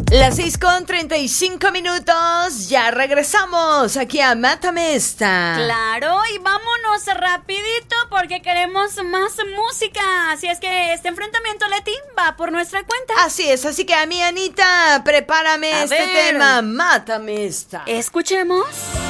Las 6:35, ya regresamos aquí a Mátame Esta. Claro, y vámonos rapidito porque queremos más música. Así es que este enfrentamiento, Leti, va por nuestra cuenta. Así es, así que a mi Anita, prepárame este tema, Mátame Esta. Escuchemos.